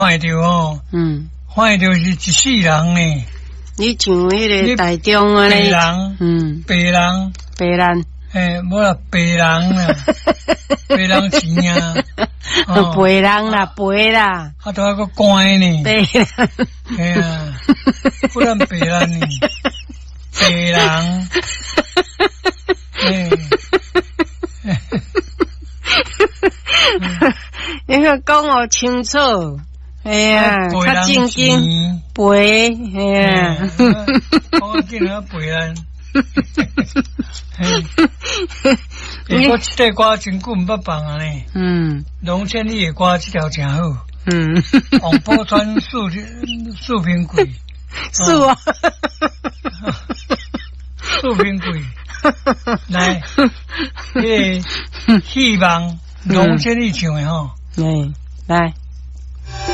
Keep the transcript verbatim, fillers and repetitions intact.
看到哦，嗯，看到是一世人呢。 你像迄个台中啊白人， 嗯， 白人， 白人， 诶，无啦，白人啦，白人钱啊， 哦，白人啦，白啦， 啊，都还个乖呢， 白人， 哎呀，不然白人呢，白人，诶。 你个讲我清楚，哎呀，较正经，陪，哎呀， 我见他陪人，不过这个歌真久唔捌放啊呢，嗯，龙千里的歌这条真好，嗯，黄浦川树树平贵， 是啊， 树平贵，来，迄个希望龙千里唱的吼， 嗯，来。